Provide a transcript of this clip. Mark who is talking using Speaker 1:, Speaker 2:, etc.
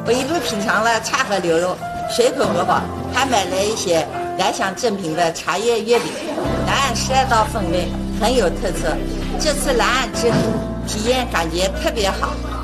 Speaker 1: 我一路品尝了茶和牛肉，水口荷包，还买了一些兰香正品的茶叶月饼。南岸12道风味很有特色，这次南岸之旅体验感觉特别好。